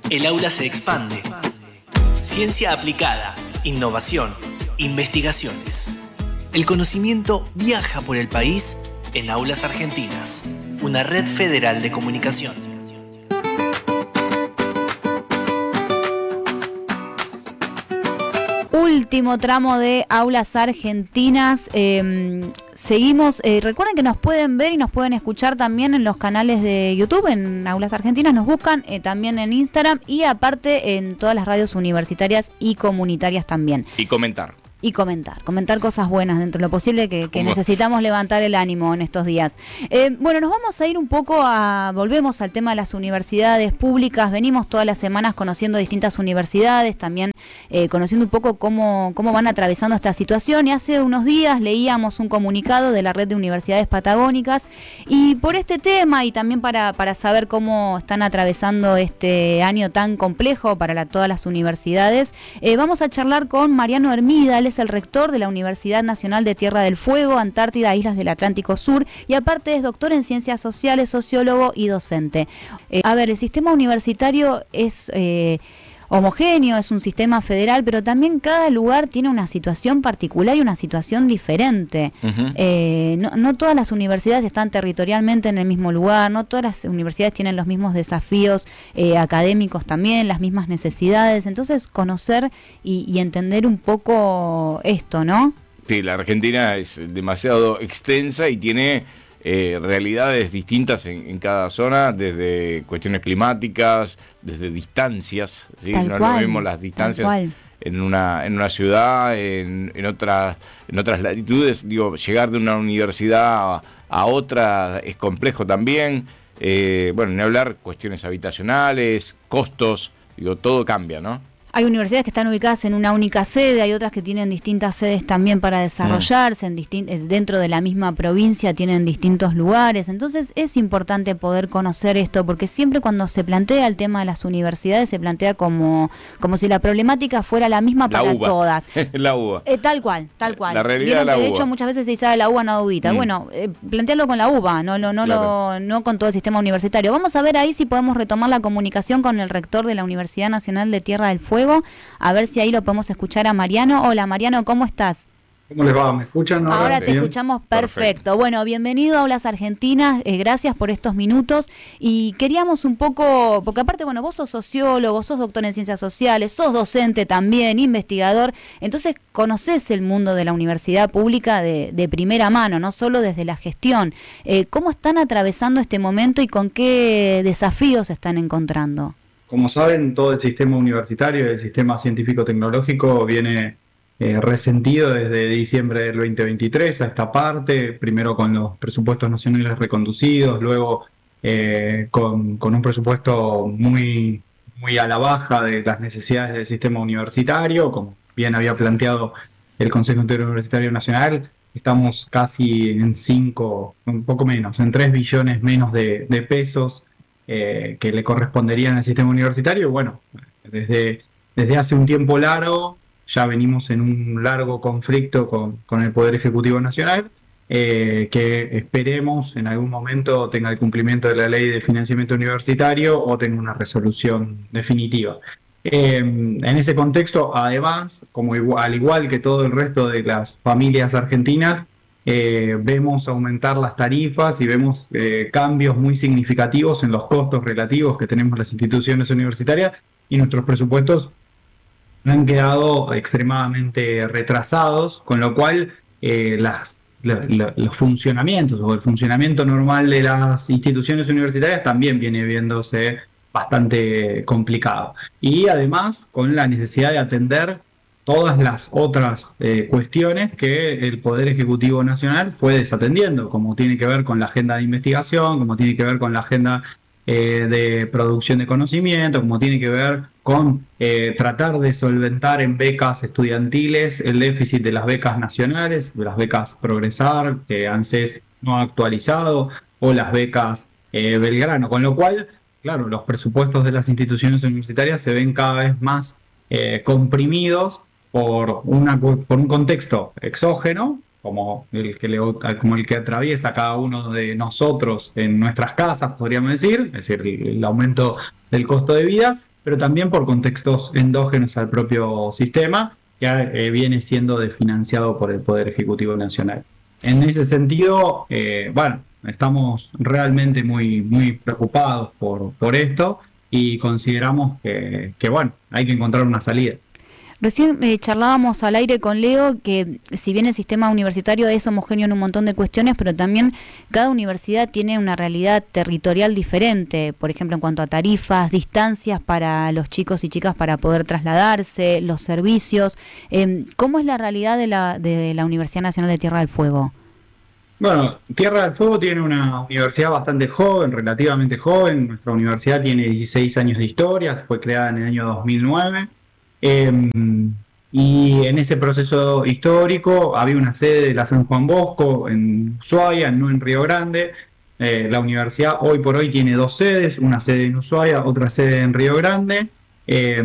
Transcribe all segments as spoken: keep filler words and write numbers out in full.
El aula se expande. Ciencia aplicada, innovación, investigaciones. El conocimiento viaja por el país en Aulas Argentinas, una red federal de comunicación. Último tramo de Aulas Argentinas. Eh, seguimos. Eh, recuerden que nos pueden ver y nos pueden escuchar también en los canales de YouTube, en Aulas Argentinas. Nos buscan eh, también en Instagram y aparte en todas las radios universitarias y comunitarias también. Y comentar. Y comentar, comentar cosas buenas dentro de lo posible que, que necesitamos levantar el ánimo en estos días. Eh, bueno, nos vamos a ir un poco a, volvemos al tema de las universidades públicas. Venimos todas las semanas conociendo distintas universidades, también eh, conociendo un poco cómo, cómo van atravesando esta situación. Y hace unos días leíamos un comunicado de la Red de Universidades Patagónicas y por este tema y también para, para saber cómo están atravesando este año tan complejo para la, todas las universidades, eh, vamos a charlar con Mariano Hermida. Es el rector de la Universidad Nacional de Tierra del Fuego, Antártida, Islas del Atlántico Sur, y aparte es doctor en Ciencias Sociales, sociólogo y docente. Eh, a ver, el sistema universitario es eh, homogéneo, es un sistema federal, pero también cada lugar tiene una situación particular y una situación diferente. Uh-huh. Eh, no, no todas las universidades están territorialmente en el mismo lugar, no todas las universidades tienen los mismos desafíos eh, académicos también, las mismas necesidades. Entonces, conocer y, y entender un poco esto, ¿no? Sí, la Argentina es demasiado extensa y tiene eh, realidades distintas en, en cada zona, desde cuestiones climáticas, desde distancias, ¿sí? Tal No cual, lo mismo las distancias en una en una ciudad, en, en otras en otras latitudes. Digo, llegar de una universidad a, a otra es complejo también. Eh, bueno, ni hablar cuestiones habitacionales, costos, digo, todo cambia, ¿no? Hay universidades que están ubicadas en una única sede, hay otras que tienen distintas sedes también para desarrollarse, en distin- dentro de la misma provincia tienen distintos lugares. Entonces es importante poder conocer esto, porque siempre cuando se plantea el tema de las universidades se plantea como, como si la problemática fuera la misma para la uva. todas. La uva. Eh, tal cual, tal cual. La realidad Vieron de la que de uva. hecho muchas veces se dice la uva no dudita. Mm. Bueno, eh, plantearlo con la uva, no, no, no, claro. lo, no con todo el sistema universitario. Vamos a ver ahí si podemos retomar la comunicación con el rector de la Universidad Nacional de Tierra del Fuego, a ver si ahí lo podemos escuchar a Mariano. Hola Mariano, ¿cómo estás? ¿Cómo les va? ¿Me escuchan ahora? Ahora te bien? escuchamos perfecto. perfecto. Bueno, bienvenido a Aulas Argentinas, eh, gracias por estos minutos. Y queríamos un poco, porque aparte, bueno, vos sos sociólogo, sos doctor en Ciencias Sociales, sos docente también, investigador, entonces conocés el mundo de la universidad pública de, de primera mano, no solo desde la gestión. Eh, ¿Cómo están atravesando este momento y con qué desafíos se están encontrando? Como saben, todo el sistema universitario, el sistema científico-tecnológico viene eh, resentido desde diciembre del veinte veintitrés a esta parte, primero con los presupuestos nacionales reconducidos, luego eh, con, con un presupuesto muy, muy a la baja de las necesidades del sistema universitario, como bien había planteado el Consejo Interuniversitario Nacional. Estamos casi en cinco, un poco menos, en tres billones menos de, de pesos Eh, que le corresponderían al sistema universitario. Bueno, desde, desde hace un tiempo largo ya venimos en un largo conflicto con, con el Poder Ejecutivo Nacional, eh, que esperemos en algún momento tenga el cumplimiento de la Ley de Financiamiento Universitario o tenga una resolución definitiva. Eh, en ese contexto, además, como igual, al igual que todo el resto de las familias argentinas, Eh, vemos aumentar las tarifas y vemos eh, cambios muy significativos en los costos relativos que tenemos las instituciones universitarias, y nuestros presupuestos han quedado extremadamente retrasados, con lo cual eh, las, la, la, los funcionamientos o el funcionamiento normal de las instituciones universitarias también viene viéndose bastante complicado. Y además con la necesidad de atender todas las otras eh, cuestiones que el Poder Ejecutivo Nacional fue desatendiendo, como tiene que ver con la agenda de investigación, como tiene que ver con la agenda eh, de producción de conocimiento, como tiene que ver con eh, tratar de solventar en becas estudiantiles el déficit de las becas nacionales, de las becas Progresar, que ANSES no ha actualizado, o las becas eh, Belgrano, con lo cual, claro, los presupuestos de las instituciones universitarias se ven cada vez más eh, comprimidos por, una, por un contexto exógeno, como el, que le, como el que atraviesa cada uno de nosotros en nuestras casas, podríamos decir, es decir, el, el aumento del costo de vida, pero también por contextos endógenos al propio sistema, que eh, viene siendo desfinanciado por el Poder Ejecutivo Nacional. En ese sentido, eh, bueno, estamos realmente muy, muy preocupados por, por esto y consideramos que, que, bueno, hay que encontrar una salida. Recién eh, charlábamos al aire con Leo que si bien el sistema universitario es homogéneo en un montón de cuestiones, pero también cada universidad tiene una realidad territorial diferente, por ejemplo en cuanto a tarifas, distancias para los chicos y chicas para poder trasladarse, los servicios. Eh, ¿Cómo es la realidad de la, de la Universidad Nacional de Tierra del Fuego? Bueno, Tierra del Fuego tiene una universidad bastante joven, relativamente joven. Nuestra universidad tiene dieciséis años de historia, fue creada en el año dos mil nueve. Eh, y en ese proceso histórico había una sede de la San Juan Bosco en Ushuaia, no en Río Grande. Eh, la universidad hoy por hoy tiene dos sedes, una sede en Ushuaia, otra sede en Río Grande. Eh,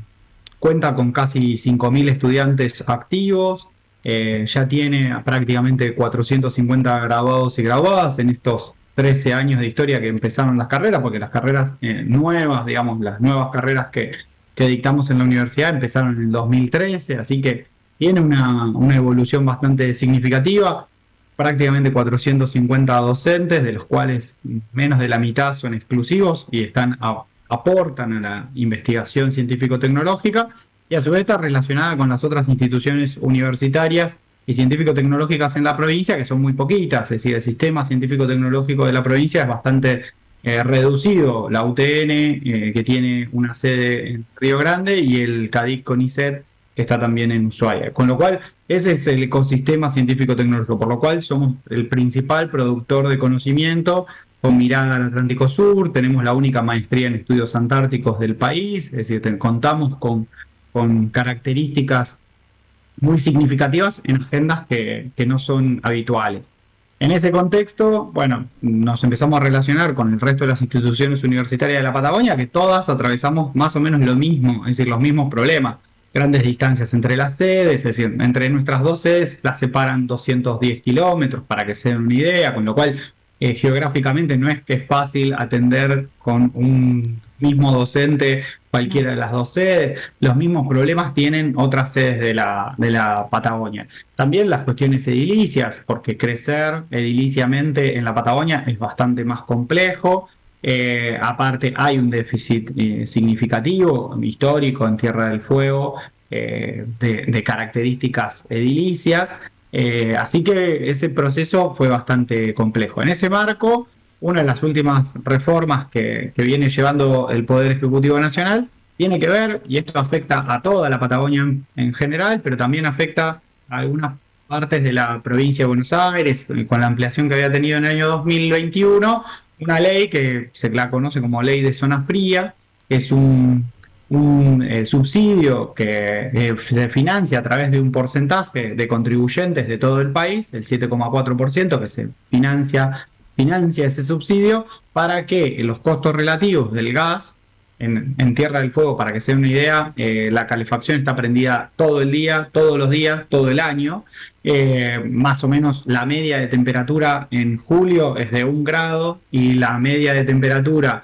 cuenta con casi cinco mil estudiantes activos. Eh, ya tiene prácticamente cuatrocientos cincuenta graduados y graduadas en estos trece años de historia que empezaron las carreras, porque las carreras eh, nuevas, digamos, las nuevas carreras que, que dictamos en la universidad empezaron en el dos mil trece, así que tiene una, una evolución bastante significativa. Prácticamente cuatrocientos cincuenta docentes, de los cuales menos de la mitad son exclusivos y están a, aportan a la investigación científico-tecnológica, y a su vez está relacionada con las otras instituciones universitarias y científico-tecnológicas en la provincia, que son muy poquitas. Es decir, el sistema científico-tecnológico de la provincia es bastante eh, reducido. La U T N, eh, que tiene una sede en Río Grande, y el CADIC CONICET, que está también en Ushuaia. Con lo cual, ese es el ecosistema científico-tecnológico, por lo cual somos el principal productor de conocimiento con mirada al Atlántico Sur. Tenemos la única maestría en estudios antárticos del país, es decir, te, contamos con con características muy significativas en agendas que, que no son habituales. En ese contexto, bueno, nos empezamos a relacionar con el resto de las instituciones universitarias de la Patagonia, que todas atravesamos más o menos lo mismo, es decir, los mismos problemas. Grandes distancias entre las sedes, es decir, entre nuestras dos sedes las separan doscientos diez kilómetros, para que se den una idea, con lo cual eh, geográficamente no es que es fácil atender con un mismo docente cualquiera de las dos sedes. Los mismos problemas tienen otras sedes de la, de la Patagonia. También las cuestiones edilicias, porque crecer ediliciamente en la Patagonia es bastante más complejo. Eh, aparte hay un déficit eh, significativo, histórico, en Tierra del Fuego, eh, de, de características edilicias. Eh, así que ese proceso fue bastante complejo. En ese marco, una de las últimas reformas que, que viene llevando el Poder Ejecutivo Nacional tiene que ver, y esto afecta a toda la Patagonia en, en general, pero también afecta a algunas partes de la provincia de Buenos Aires, con la ampliación que había tenido en el año dos mil veintiuno, una ley que se la conoce como Ley de Zona Fría, que es un, un eh, subsidio que eh, se financia a través de un porcentaje de contribuyentes de todo el país, el siete coma cuatro por ciento, que se financia financia ese subsidio para que los costos relativos del gas en, en Tierra del Fuego, para que se den una idea, eh, la calefacción está prendida todo el día, todos los días, todo el año. Eh, más o menos la media de temperatura en julio es de un grado y la media de temperatura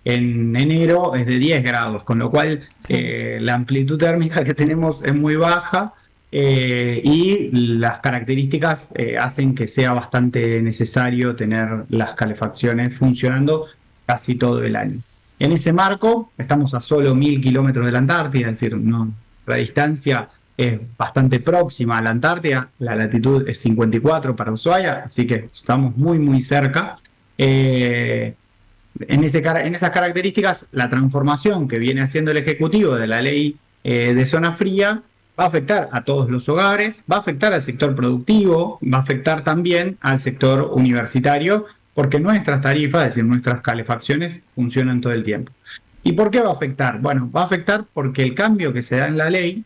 en enero es de diez grados, con lo cual eh, la amplitud térmica que tenemos es muy baja. Eh, y las características eh, hacen que sea bastante necesario tener las calefacciones funcionando casi todo el año. En ese marco, estamos a solo mil kilómetros de la Antártida, es decir, no, la distancia es bastante próxima a la Antártida, la latitud es cincuenta y cuatro para Ushuaia, así que estamos muy muy cerca. Eh, en, ese, en esas características, la transformación que viene haciendo el Ejecutivo de la ley eh, de zona fría va a afectar a todos los hogares, va a afectar al sector productivo, va a afectar también al sector universitario, porque nuestras tarifas, es decir, nuestras calefacciones, funcionan todo el tiempo. ¿Y por qué va a afectar? Bueno, va a afectar porque el cambio que se da en la ley,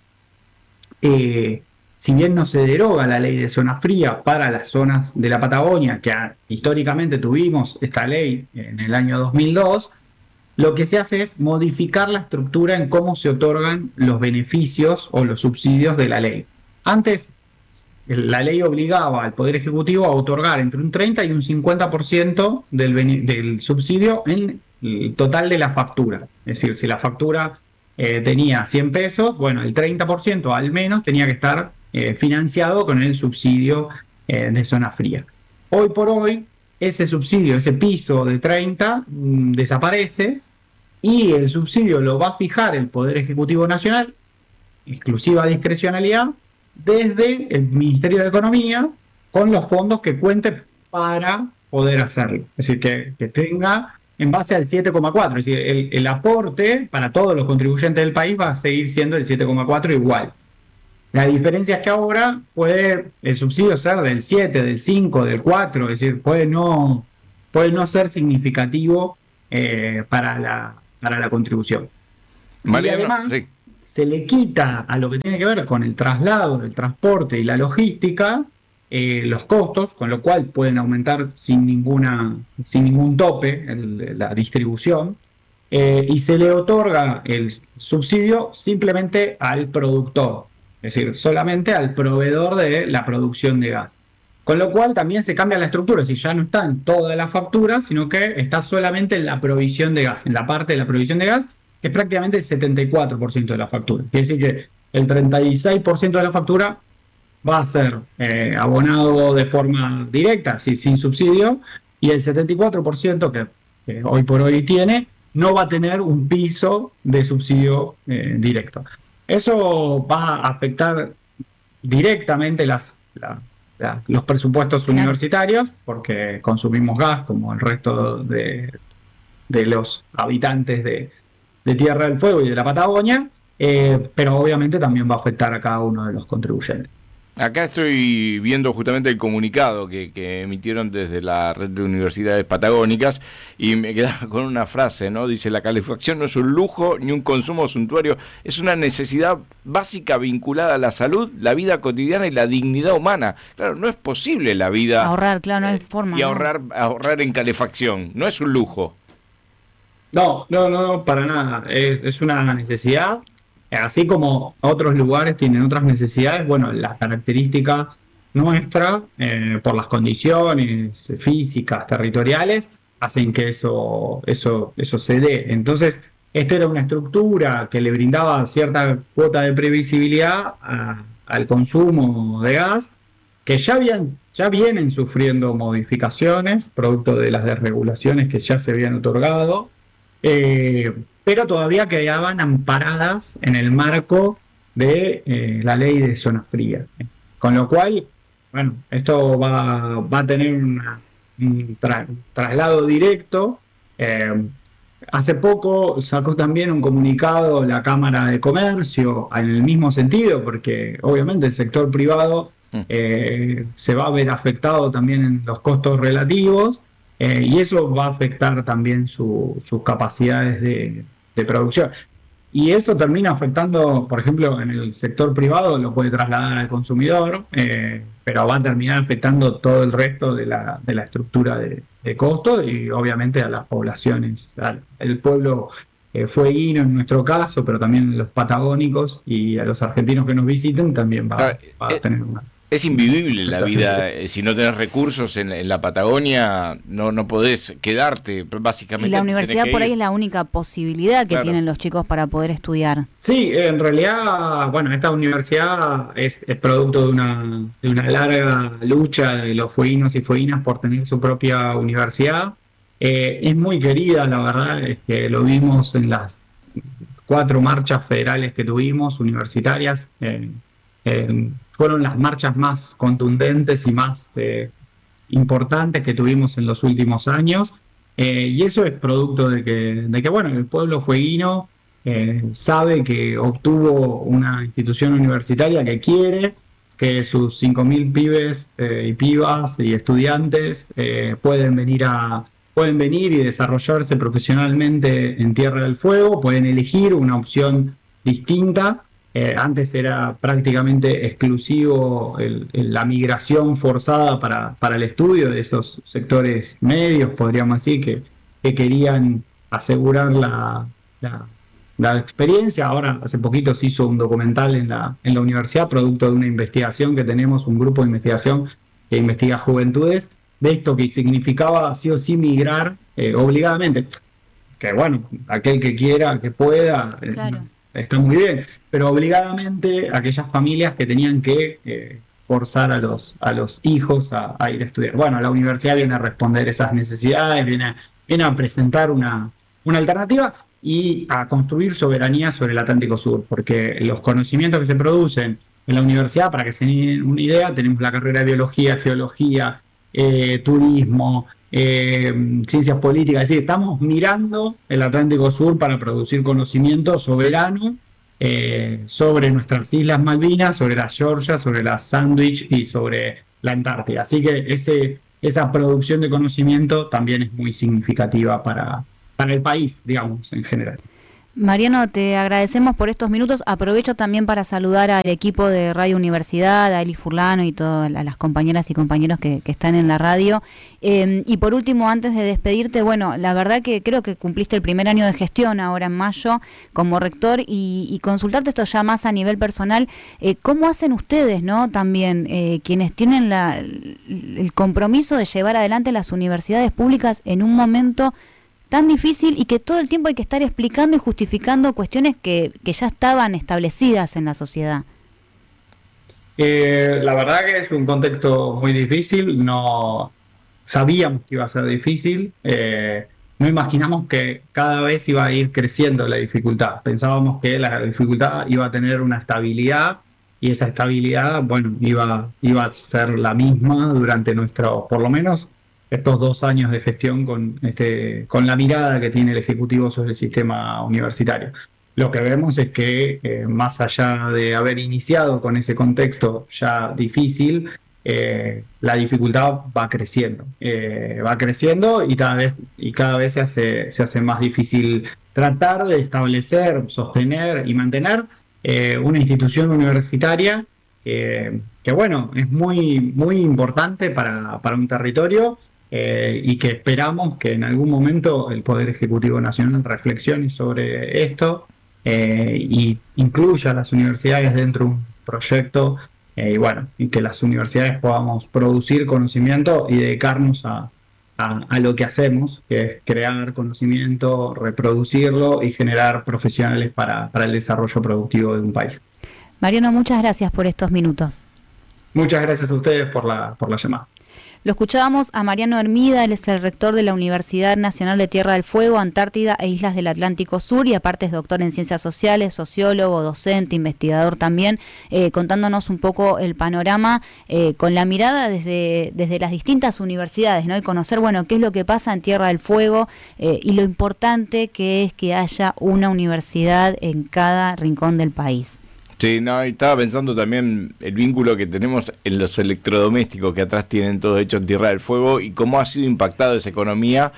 eh, si bien no se deroga la ley de zona fría para las zonas de la Patagonia, que a, históricamente tuvimos esta ley en el año dos mil dos, lo que se hace es modificar la estructura en cómo se otorgan los beneficios o los subsidios de la ley. Antes, la ley obligaba al Poder Ejecutivo a otorgar entre un treinta y un cincuenta por ciento del, del subsidio en el total de la factura. Es decir, si la factura eh, tenía cien pesos, bueno, el treinta por ciento al menos tenía que estar eh, financiado con el subsidio eh, de zona fría. Hoy por hoy, ese subsidio, ese piso de treinta, mmm, desaparece y el subsidio lo va a fijar el Poder Ejecutivo Nacional, exclusiva discrecionalidad, desde el Ministerio de Economía, con los fondos que cuente para poder hacerlo. Es decir, que, que tenga en base al siete coma cuatro. Es decir, el, el aporte para todos los contribuyentes del país va a seguir siendo el siete coma cuatro igual. La diferencia es que ahora puede el subsidio ser del siete, del cinco, del cuatro, es decir, puede no, puede no ser significativo eh, para, la, para la contribución. Mariano, y además, sí. se le quita a lo que tiene que ver con el traslado, el transporte y la logística, eh, los costos, con lo cual pueden aumentar sin ninguna, sin ningún tope el, la distribución, eh, y se le otorga el subsidio simplemente al productor, es decir, solamente al proveedor de la producción de gas. Con lo cual también se cambia la estructura, es decir, ya no está en toda la factura, sino que está solamente en la provisión de gas, en la parte de la provisión de gas, que es prácticamente el setenta y cuatro por ciento de la factura. Quiere decir que el treinta y seis por ciento de la factura va a ser eh, abonado de forma directa, sí, sin subsidio, y el setenta y cuatro por ciento que, que hoy por hoy tiene, no va a tener un piso de subsidio eh, directo. Eso va a afectar directamente las, la, la, los presupuestos claro. universitarios, porque consumimos gas como el resto de, de los habitantes de, de Tierra del Fuego y de la Patagonia, eh, pero obviamente también va a afectar a cada uno de los contribuyentes. Acá estoy viendo justamente el comunicado que, que emitieron desde la red de universidades patagónicas y me quedaba con una frase, ¿no? Dice: la calefacción no es un lujo ni un consumo suntuario, es una necesidad básica vinculada a la salud, la vida cotidiana y la dignidad humana. Claro, no es posible la vida... Ahorrar, claro, no hay forma. Y ahorrar, ¿no? ahorrar en calefacción, no es un lujo. No, no, no, para nada, es, es una necesidad. Así como otros lugares tienen otras necesidades, bueno, las características nuestras, eh, por las condiciones físicas, territoriales, hacen que eso, eso, eso se dé. Entonces, esta era una estructura que le brindaba cierta cuota de previsibilidad a, al consumo de gas, que ya, habían, ya vienen sufriendo modificaciones, producto de las desregulaciones que ya se habían otorgado, eh, pero todavía quedaban amparadas en el marco de eh, la ley de zona fría. Con lo cual, bueno, esto va, va a tener una, un tra traslado directo. Eh, hace poco sacó también un comunicado la Cámara de Comercio en el mismo sentido, porque obviamente el sector privado eh, se va a ver afectado también en los costos relativos, eh, y eso va a afectar también su, sus capacidades de de producción. Y eso termina afectando, por ejemplo, en el sector privado lo puede trasladar al consumidor, eh, pero va a terminar afectando todo el resto de la, de la estructura de, de costos y obviamente a las poblaciones, al el pueblo eh, fueguino en nuestro caso, pero también los patagónicos y a los argentinos que nos visiten también va, ah, va a tener una... Es invivible la vida, eh, si no tenés recursos en, en la Patagonia, no no podés quedarte, básicamente. Y la universidad por ahí es la única posibilidad que claro. tienen los chicos para poder estudiar. Sí, en realidad, bueno, esta universidad es, es producto de una, de una larga lucha de los fueguinos y fueguinas por tener su propia universidad. Eh, es muy querida, la verdad, es que lo vimos en las cuatro marchas federales que tuvimos, universitarias. Eh, eh, fueron las marchas más contundentes y más eh, importantes que tuvimos en los últimos años, eh, y eso es producto de que, de que bueno, el pueblo fueguino eh, sabe que obtuvo una institución universitaria que quiere que sus cinco mil pibes eh, y pibas y estudiantes eh, pueden venir a pueden venir y desarrollarse profesionalmente en Tierra del Fuego, pueden elegir una opción distinta. Eh, antes era prácticamente exclusivo el, el, la migración forzada para, para el estudio de esos sectores medios, podríamos decir, que, que querían asegurar la, la, la experiencia. Ahora, hace poquito se hizo un documental en la, en la universidad, producto de una investigación que tenemos, un grupo de investigación que investiga juventudes, de esto que significaba sí o sí migrar eh, obligadamente. Que bueno, aquel que quiera, que pueda... Claro. Eh, está muy bien, pero obligadamente aquellas familias que tenían que eh, forzar a los, a los hijos a, a ir a estudiar. Bueno, la universidad viene a responder esas necesidades, viene a, viene a presentar una, una alternativa y a construir soberanía sobre el Atlántico Sur, porque los conocimientos que se producen en la universidad, para que se den una idea, tenemos la carrera de biología, geología, eh, turismo, eh, ciencias políticas, es decir, estamos mirando el Atlántico Sur para producir conocimiento soberano eh, sobre nuestras Islas Malvinas, sobre la Georgia, sobre la Sandwich y sobre la Antártida. Así que ese, esa producción de conocimiento también es muy significativa para, para el país, digamos, en general. Mariano, te agradecemos por estos minutos. Aprovecho también para saludar al equipo de Radio Universidad, a Eli Furlano y todas las compañeras y compañeros que, que están en la radio. Eh, y por último, antes de despedirte, bueno, la verdad que creo que cumpliste el primer año de gestión ahora en mayo como rector y, y consultarte esto ya más a nivel personal. Eh, ¿Cómo hacen ustedes, no? También eh, quienes tienen la, el compromiso de llevar adelante las universidades públicas en un momento tan difícil y que todo el tiempo hay que estar explicando y justificando cuestiones que, que ya estaban establecidas en la sociedad? Eh, la verdad que es un contexto muy difícil, no sabíamos que iba a ser difícil, eh, no imaginamos que cada vez iba a ir creciendo la dificultad, pensábamos que la dificultad iba a tener una estabilidad y esa estabilidad, bueno, iba, iba a ser la misma durante nuestro, por lo menos, estos dos años de gestión con, este, con la mirada que tiene el Ejecutivo sobre el sistema universitario. Lo que vemos es que, eh, más allá de haber iniciado con ese contexto ya difícil, eh, la dificultad va creciendo. Eh, va creciendo y cada vez, y cada vez se hace, se hace más difícil tratar de establecer, sostener y mantener eh, una institución universitaria eh, que, bueno, es muy, muy importante para, para un territorio. Eh, y que esperamos que en algún momento el Poder Ejecutivo Nacional reflexione sobre esto eh, y incluya a las universidades dentro de un proyecto eh, y bueno, y que las universidades podamos producir conocimiento y dedicarnos a, a, a lo que hacemos, que es crear conocimiento, reproducirlo y generar profesionales para, para el desarrollo productivo de un país. Mariano, muchas gracias por estos minutos. Muchas gracias a ustedes por la, por la llamada. Lo escuchábamos a Mariano Hermida, él es el rector de la Universidad Nacional de Tierra del Fuego, Antártida e Islas del Atlántico Sur y aparte es doctor en Ciencias Sociales, sociólogo, docente, investigador también, eh, contándonos un poco el panorama eh, con la mirada desde, desde las distintas universidades, ¿no? Y conocer, bueno, qué es lo que pasa en Tierra del Fuego eh, y lo importante que es que haya una universidad en cada rincón del país. Sí, no, y estaba pensando también el vínculo que tenemos en los electrodomésticos que atrás tienen todo hecho en Tierra del Fuego y cómo ha sido impactada esa economía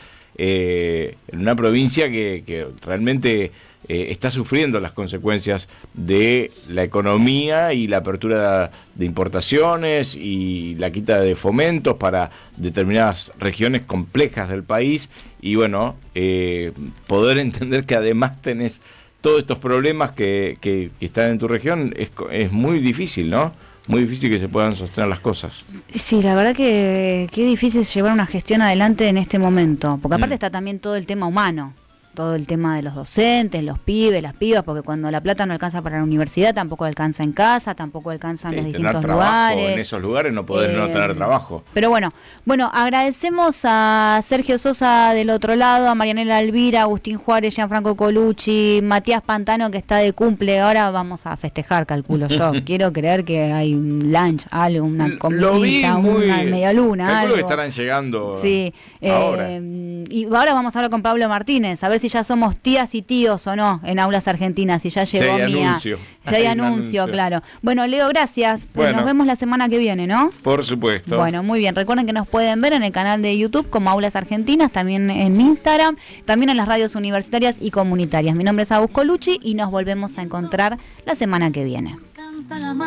eh, en una provincia que, que realmente eh, está sufriendo las consecuencias de la economía y la apertura de importaciones y la quita de fomentos para determinadas regiones complejas del país y bueno, eh, poder entender que además tenés todos estos problemas que, que, que están en tu región es, es muy difícil, ¿no? Muy difícil que se puedan sostener las cosas. Sí, la verdad que qué difícil es llevar una gestión adelante en este momento, porque aparte mm. está también todo el tema humano, todo el tema de los docentes, los pibes, las pibas, porque cuando la plata no alcanza para la universidad, tampoco alcanza en casa, tampoco alcanza en los distintos lugares. En esos lugares no poder eh, no tener trabajo. Pero bueno, bueno, agradecemos a Sergio Sosa del otro lado, a Marianela Elvira, Agustín Juárez, Gianfranco Colucci, Matías Pantano que está de cumple. Ahora vamos a festejar, calculo yo. Quiero creer que hay un lunch, algo, una comidita, muy, una media luna. Calculo algo. que estarán llegando. Sí. Ahora. Eh, y ahora vamos a hablar con Pablo Martínez, a ver si ya somos tías y tíos o no en aulas argentinas, si ya llegó sí, hay Mía. Anuncio. Ya hay, hay anuncio, anuncio, claro. Bueno, Leo, gracias. Bueno, nos vemos la semana que viene, ¿no? Por supuesto. Bueno, muy bien. Recuerden que nos pueden ver en el canal de YouTube como Aulas Argentinas, también en Instagram, también en las radios universitarias y comunitarias. Mi nombre es Agus Colucci y nos volvemos a encontrar la semana que viene.